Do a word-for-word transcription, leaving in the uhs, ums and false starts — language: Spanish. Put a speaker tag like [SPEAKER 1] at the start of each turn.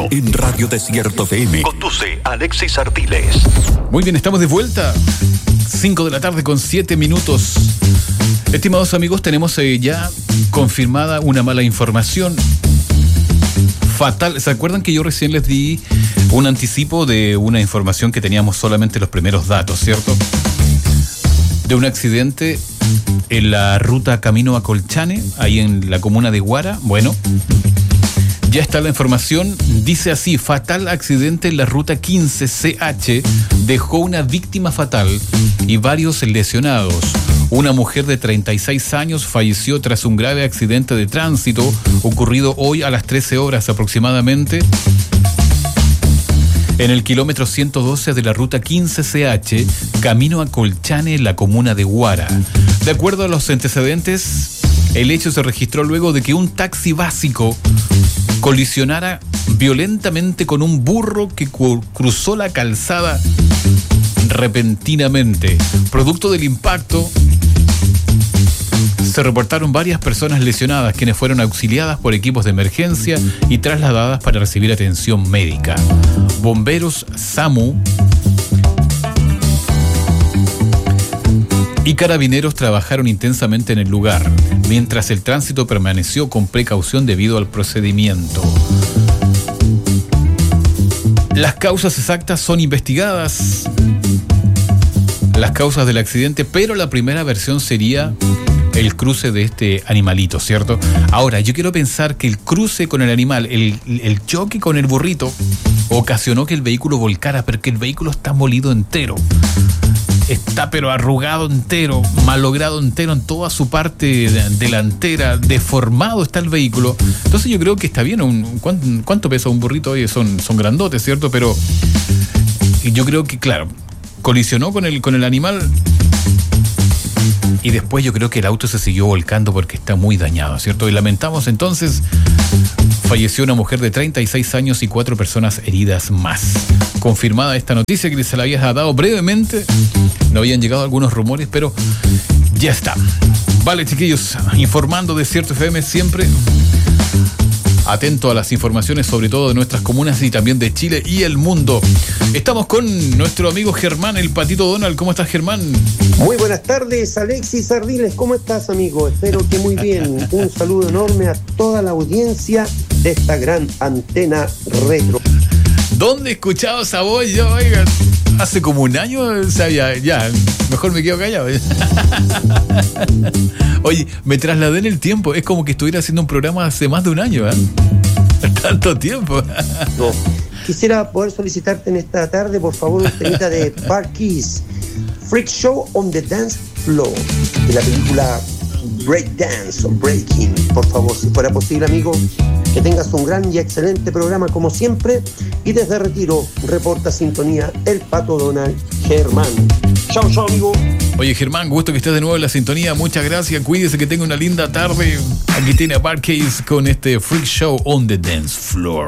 [SPEAKER 1] verano en Radio Desierto F M. Conduce Alexis Artiles.
[SPEAKER 2] Muy bien, estamos de vuelta. cinco de la tarde con siete minutos. Estimados amigos, tenemos eh, ya confirmada una mala información. Fatal. ¿Se acuerdan que yo recién les di un anticipo de una información que teníamos solamente los primeros datos, cierto? De un accidente en la ruta camino a Colchane, ahí en la comuna de Guara. Bueno, ya está la información. Dice así: fatal accidente en la ruta quince C H dejó una víctima fatal y varios lesionados. Una mujer de treinta y seis años falleció tras un grave accidente de tránsito ocurrido hoy a las trece horas aproximadamente en el kilómetro ciento doce de la ruta quince C H, camino a Colchane, en la comuna de Guara. De acuerdo a los antecedentes, el hecho se registró luego de que un taxi básico colisionara violentamente con un burro que cu- cruzó la calzada repentinamente. Producto del impacto, se reportaron varias personas lesionadas, quienes fueron auxiliadas por equipos de emergencia y trasladadas para recibir atención médica. Bomberos, SAMU y carabineros trabajaron intensamente en el lugar, mientras el tránsito permaneció con precaución debido al procedimiento. Las causas exactas son investigadas, las causas del accidente, pero la primera versión sería el cruce de este animalito, ¿cierto? Ahora, yo quiero pensar que el cruce con el animal, el, el choque con el burrito, ocasionó que el vehículo volcara, porque el vehículo está molido entero. Está pero arrugado entero, malogrado entero en toda su parte delantera, deformado está el vehículo. Entonces yo creo que está bien. Un, ¿cuánto, ¿Cuánto pesa un burrito? Oye, son, son grandotes, ¿cierto? Pero yo creo que, claro, colisionó con el, con el animal. Y después yo creo que el auto se siguió volcando porque está muy dañado, ¿cierto? Y lamentamos entonces, falleció una mujer de treinta y seis años y cuatro personas heridas más. Confirmada esta noticia que se la había dado brevemente, no habían llegado algunos rumores, pero ya está. Vale, chiquillos, informando Desierto F M siempre. Atento a las informaciones, sobre todo de nuestras comunas y también de Chile y el mundo. Estamos con nuestro amigo Germán, el Patito Donald. ¿Cómo estás, Germán?
[SPEAKER 3] Muy buenas tardes, Alexis Ardiles. ¿Cómo estás, amigo? Espero que muy bien. Un saludo enorme a toda la audiencia de esta gran antena retro.
[SPEAKER 2] ¿Dónde he escuchado esa voz yo? Oiga, hace como un año, o sea, ya, ya, mejor me quedo callado. Oye, me trasladé en el tiempo. Es como que estuviera haciendo un programa hace más de un año, ¿eh? Tanto tiempo.
[SPEAKER 3] No. Quisiera poder solicitarte en esta tarde, por favor, un temita de Bar Keys, Freak Show on the Dance Floor, de la película Break Dance o Breaking. Por favor, si fuera posible, amigo, que tengas un gran y excelente programa como siempre. Y desde Retiro, reporta sintonía el Pato Donald, Germán. Chao, chao, amigo.
[SPEAKER 2] Oye, Germán, gusto que estés de nuevo en la sintonía. Muchas gracias. Cuídese, que tenga una linda tarde. Aquí tiene a Bar Keys con este Freak Show on the Dance Floor.